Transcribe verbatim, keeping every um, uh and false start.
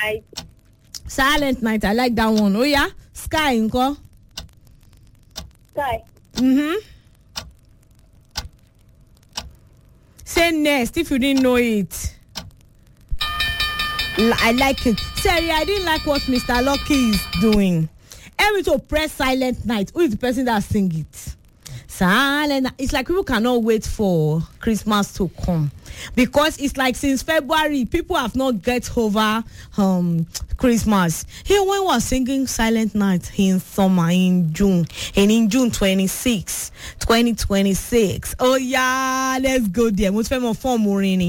night. Silent night. I like that one. Oh yeah. Sky nko. Sky. Mhm. Say next if you didn't know it. L- I like it. Sorry, I didn't like what Mister Lucky is doing. Every to press silent night. Who is the person that sing it? Silent. It's like people cannot wait for Christmas to come because it's like since February people have not get over um Christmas. Here when we were singing Silent Night in summer in June and in June twenty-sixth, twenty twenty-six. Oh yeah, let's go there. Most famous form